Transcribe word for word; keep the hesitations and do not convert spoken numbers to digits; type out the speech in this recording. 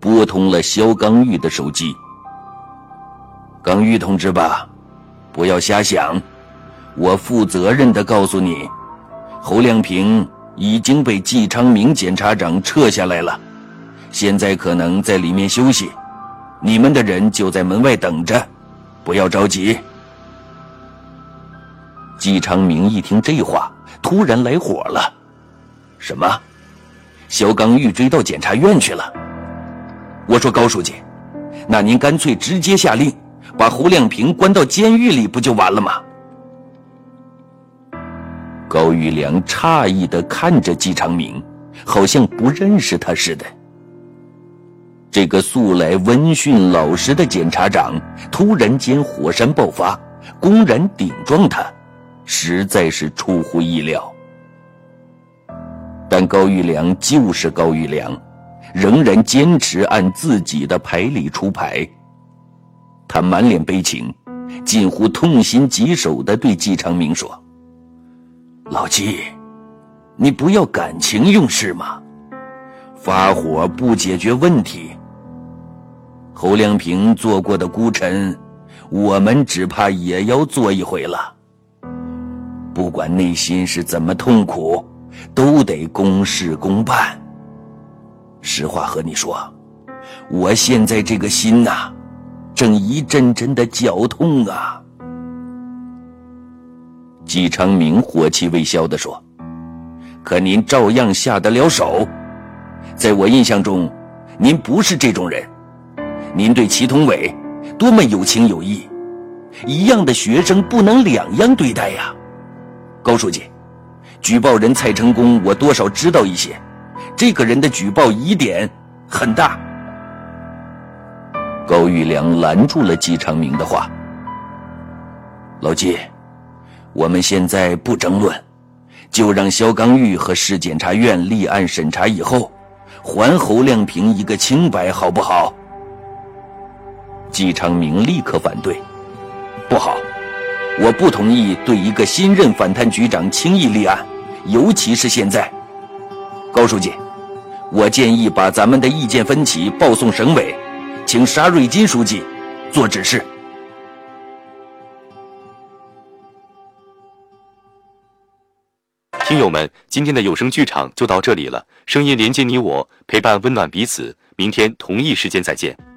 拨通了肖刚玉的手机。刚玉同志吧，不要瞎想，我负责任地告诉你，侯亮平已经被季昌明检察长撤下来了，现在可能在里面休息，你们的人就在门外等着，不要着急。季昌明一听这话，突然来火了。什么？肖刚玉追到检察院去了？我说高书记，那您干脆直接下令把侯亮平关到监狱里不就完了吗？高玉良诧异地看着季昌明，好像不认识他似的。这个素来温驯老实的检察长突然间火山爆发，公然顶撞他，实在是出乎意料。但高玉良就是高玉良，仍然坚持按自己的牌理出牌。他满脸悲情，近乎痛心疾首地对季昌明说：老季，你不要感情用事嘛，发火不解决问题。侯亮平做过的孤臣，我们只怕也要做一回了。不管内心是怎么痛苦，都得公事公办。实话和你说，我现在这个心啊，正一阵阵的绞痛啊。季昌明火气未消地说：可您照样下得了手。在我印象中，您不是这种人。您对祁同伟多么有情有义，一样的学生不能两样对待呀。高书记，举报人蔡成功我多少知道一些，这个人的举报疑点很大。高玉良拦住了季昌明的话：老季，我们现在不争论，就让肖刚玉和市检察院立案审查以后，还侯亮平一个清白，好不好？季昌明立刻反对：不好，我不同意对一个新任反贪局长轻易立案，尤其是现在。高书记，我建议把咱们的意见分歧报送省委，请沙瑞金书记做指示。 听友们，今天的有声剧场就到这里了，声音连接你我，陪伴温暖彼此，明天同一时间再见。